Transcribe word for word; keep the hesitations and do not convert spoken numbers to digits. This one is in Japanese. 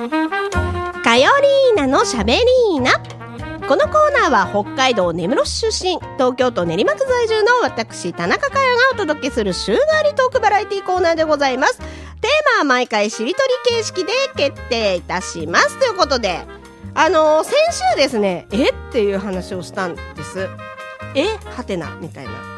かよりーなのしゃべりーな。このコーナーは北海道根室市出身、東京都練馬区在住の私田中佳代がお届けする週替わりトークバラエティコーナーでございます。テーマは毎回しりとり形式で決定いたしますということで、あのー、先週ですね、えっていう話をしたんです。えはてなみたいな